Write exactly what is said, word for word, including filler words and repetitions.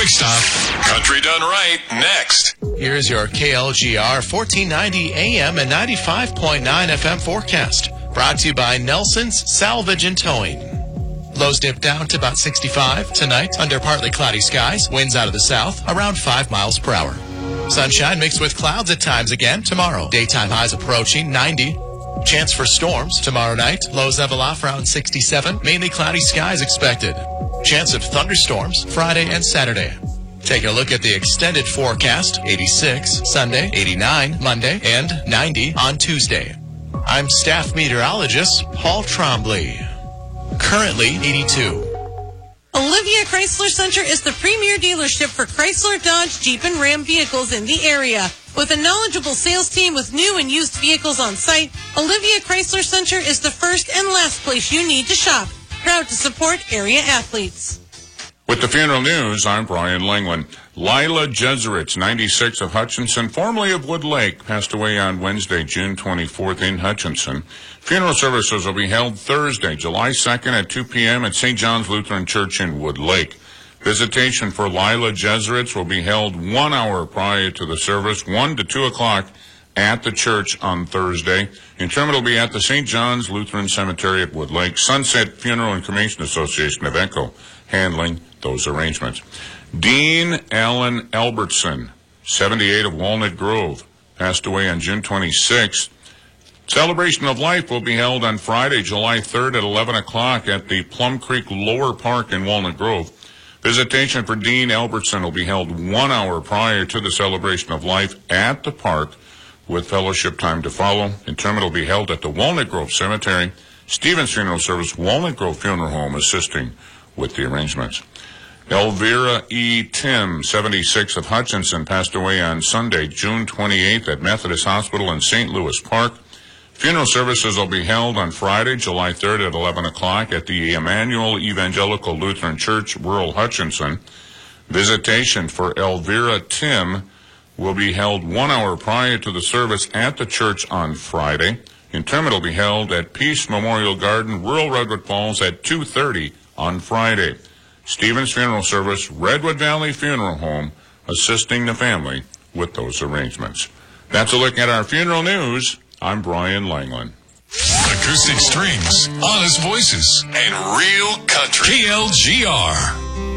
quick stop. Country Done Right, next. Here's your K L G R fourteen ninety A M and ninety-five point nine F M forecast. Brought to you by Nelson's Salvage and Towing. Lows dip down to about sixty-five tonight under partly cloudy skies. Winds out of the south around five miles per hour. Sunshine mixed with clouds at times again tomorrow. Daytime highs approaching ninety. Chance for storms tomorrow night. Lows level off around sixty-seven. Mainly cloudy skies expected. Chance of thunderstorms Friday and Saturday. Taking a look at the extended forecast. eighty-six Sunday, eighty-nine Monday, and ninety on Tuesday. I'm staff meteorologist Paul Trombley. Currently eighty-two. Olivia Chrysler Center is the premier dealership for Chrysler, Dodge, Jeep, and Ram vehicles in the area. With a knowledgeable sales team with new and used vehicles on site, Olivia Chrysler Center is the first and last place you need to shop. Proud to support area athletes. With the funeral news, I'm Brian Langland. Lila Jezeritz, ninety-six, of Hutchinson, formerly of Wood Lake, passed away on Wednesday, June twenty-fourth in Hutchinson. Funeral services will be held Thursday, July second at two p.m. at Saint John's Lutheran Church in Wood Lake. Visitation for Lila Jezeritz will be held one hour prior to the service, one to two o'clock at the church on Thursday. Interment will be at the Saint John's Lutheran Cemetery at Wood Lake. Sunset Funeral and Cremation Association of Echo handling those arrangements. Dean Allen Albertson, seventy-eight, of Walnut Grove, passed away on June twenty-sixth. Celebration of Life will be held on Friday, July third at eleven o'clock at the Plum Creek Lower Park in Walnut Grove. Visitation for Dean Albertson will be held one hour prior to the Celebration of Life at the park, with fellowship time to follow. Interment will be held at the Walnut Grove Cemetery. Stevens Funeral Service, Walnut Grove Funeral Home, assisting with the arrangements. Elvira E. Tim, seventy-six, of Hutchinson, passed away on Sunday, June twenty-eighth at Methodist Hospital in Saint Louis Park. Funeral services will be held on Friday, July third at eleven o'clock at the Emmanuel Evangelical Lutheran Church, rural Hutchinson. Visitation for Elvira Tim will be held one hour prior to the service at the church on Friday. Interment will be held at Peace Memorial Garden, rural Redwood Falls, at two thirty on Friday. Stevens Funeral Service, Redwood Valley Funeral Home, assisting the family with those arrangements. That's a look at our funeral news. I'm Brian Langland. Acoustic strings, honest voices, and real country. K L G R.